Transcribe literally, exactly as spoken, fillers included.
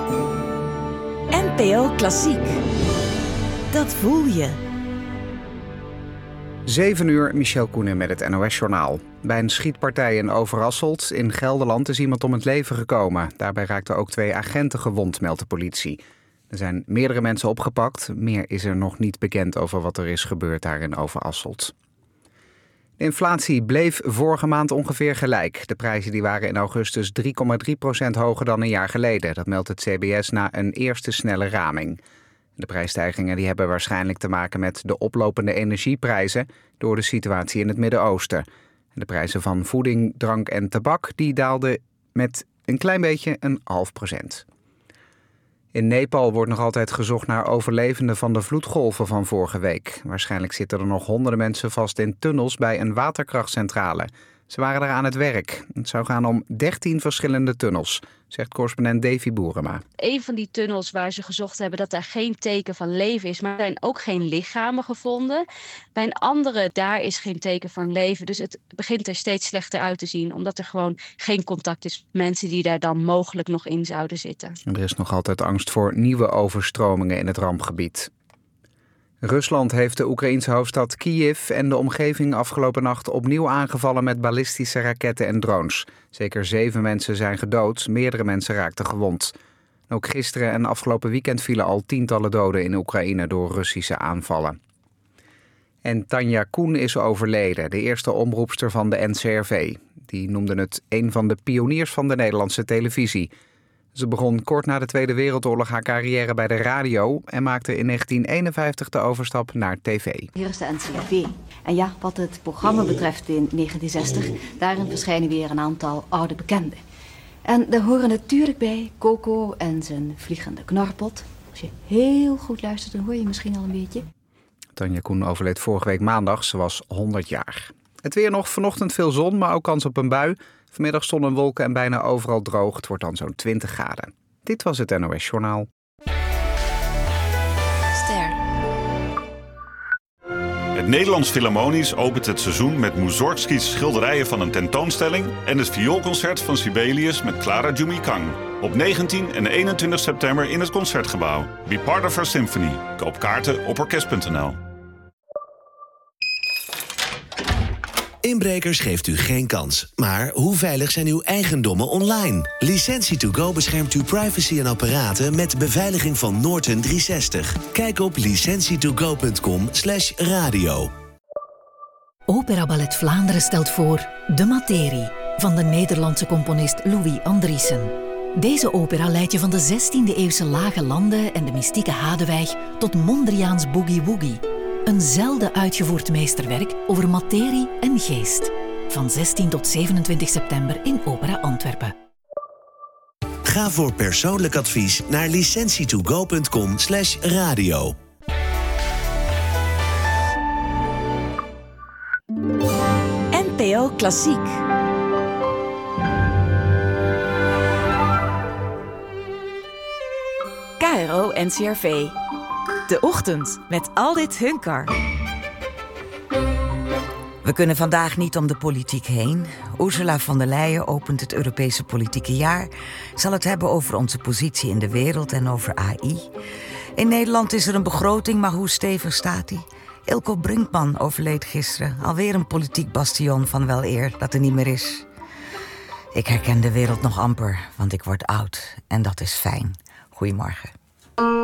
N P O Klassiek. Dat voel je. zeven uur, Michel Koenen met het N O S-journaal. Bij een schietpartij in Overasselt in Gelderland is iemand om het leven gekomen. Daarbij raakten ook twee agenten gewond, meldt de politie. Er zijn meerdere mensen opgepakt. Meer is er nog niet bekend over wat er is gebeurd daar in Overasselt. De inflatie bleef vorige maand ongeveer gelijk. De prijzen die waren in augustus drie komma drie procent hoger dan een jaar geleden. Dat meldt het C B S na een eerste snelle raming. De prijsstijgingen die hebben waarschijnlijk te maken met de oplopende energieprijzen door de situatie in het Midden-Oosten. De prijzen van voeding, drank en tabak die daalden met een klein beetje een half procent. In Nepal wordt nog altijd gezocht naar overlevenden van de vloedgolven van vorige week. Waarschijnlijk zitten er nog honderden mensen vast in tunnels bij een waterkrachtcentrale. Ze waren daar aan het werk. Het zou gaan om dertien verschillende tunnels, zegt correspondent Davy Boerema. Een van die tunnels waar ze gezocht hebben dat daar geen teken van leven is, maar er zijn ook geen lichamen gevonden. Bij een andere, daar is geen teken van leven. Dus het begint er steeds slechter uit te zien, omdat er gewoon geen contact is met mensen die daar dan mogelijk nog in zouden zitten. Er is nog altijd angst voor nieuwe overstromingen in het rampgebied. Rusland heeft de Oekraïense hoofdstad Kiev en de omgeving afgelopen nacht opnieuw aangevallen met ballistische raketten en drones. Zeker zeven mensen zijn gedood, meerdere mensen raakten gewond. Ook gisteren en afgelopen weekend vielen al tientallen doden in Oekraïne door Russische aanvallen. En Tanja Koen is overleden, de eerste omroepster van de N C R V. Die noemde het een van de pioniers van de Nederlandse televisie. Ze begon kort na de Tweede Wereldoorlog haar carrière bij de radio en maakte in negentien eenenvijftig de overstap naar tv. Hier is de N C R V. En ja, wat het programma betreft in negentien zestig, daarin verschijnen weer een aantal oude bekenden. En daar horen natuurlijk bij Coco en zijn vliegende knorpot. Als je heel goed luistert, dan hoor je misschien al een beetje. Tanja Koen overleed vorige week maandag, ze was honderd jaar. Het weer nog, vanochtend veel zon, maar ook kans op een bui. Vanmiddag zon en wolken en bijna overal droog. Het wordt dan zo'n twintig graden. Dit was het N O S-journaal. Ster. Het Nederlands Philharmonisch opent het seizoen met Mussorgskis schilderijen van een tentoonstelling en het vioolconcert van Sibelius met Clara Jumikang. Op negentien en eenentwintig september in het Concertgebouw. Be part of our symphony. Koop kaarten op orkest punt n l. Inbrekers geeft u geen kans. Maar hoe veilig zijn uw eigendommen online? Licentie to go beschermt uw privacy en apparaten met beveiliging van Norton driehonderdzestig. Kijk op licentie to go punt com slash radio. Opera Ballet Vlaanderen stelt voor De Materie van de Nederlandse componist Louis Andriessen. Deze opera leidt je van de zestiende-eeuwse lage landen en de mystieke Hadewijk tot Mondriaans Boogie Woogie. Een zelden uitgevoerd meesterwerk over materie en geest. Van zestien tot zevenentwintig september in Opera Antwerpen. Ga voor persoonlijk advies naar licentie to go punt com slash radio. N P O Klassiek. K R O N C R V. De ochtend met Aldit Hunkar. We kunnen vandaag niet om de politiek heen. Ursula von der Leyen opent het Europese politieke jaar. Zal het hebben over onze positie in de wereld en over A I. In Nederland is er een begroting, maar hoe stevig staat die? Ilko Brinkman overleed gisteren. Alweer een politiek bastion van wel eer dat er niet meer is. Ik herken de wereld nog amper, want ik word oud. En dat is fijn. Goedemorgen.